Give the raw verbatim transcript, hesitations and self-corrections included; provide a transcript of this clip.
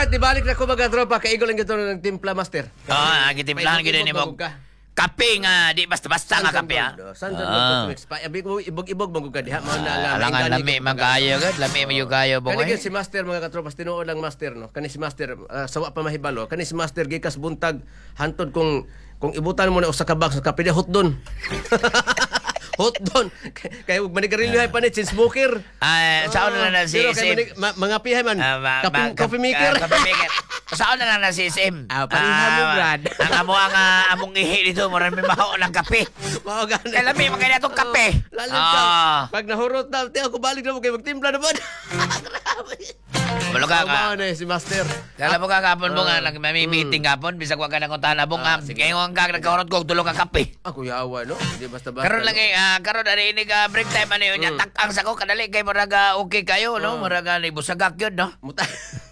Ulit, ibalik na ko mga tropa. Kaigo lang ito ng timpla, master. Oo, oh, gitimplahan gid ni mo. Kape nga, di basta-basta nga kape ha. San san mo mix pa. Ibog-ibog mo ka diha mo na alangan lami man kayo gud, lami man yung kayo Kani boy. si master mga katropas tinuod lang master no. Kani si master uh, sawa pa mahibalo. Kani si master gikas buntag hantod kung kung ibutan mo na usa ka box sa kape di hot don. Hot don. Kay ug manigarilyo hay panit sin smoker. Ah, saon na na si Sim. Mga pihay man. Coffee maker. Coffee maker. Saon na na si Sim. Ah, pariha mo brad. Ang amo ang ah, among ihi dito, marami maho ng kape. Mao gani. Kay lami man kay natong kape. Lalim ka. Pag nahurot na, ti ako balik na mo kay magtimpla na ba? Balo ka ka. Ano si master? Kala mo ka kapon mo nga nag-meeting kapon bisag wa ka nang kuntahan abong am. Kay ngong ka nagkahurot ko tulo ka kape. Ako yawa no. Di basta basta. Karon lang eh ah, karon ani ini ka break time ani nya tak ang sako kadali kay muraga okay kayo no. Muraga ni busagak yun no. Muta.